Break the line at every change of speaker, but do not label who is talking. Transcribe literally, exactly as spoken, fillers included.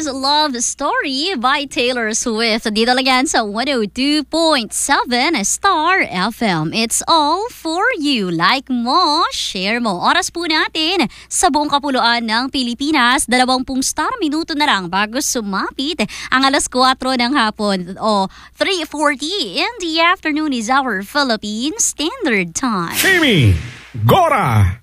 was Love Story by Taylor Swift. Dito lang yan sa one oh two point seven Star F M. It's all for you. Like mo, share mo. Oras po natin sa buong kapuluan ng Pilipinas. Dalawampung star minuto na lang bago sumapit ang alas kwatro ng hapon o three forty in the afternoon is our Philippine Standard Time.
Amy, Gora,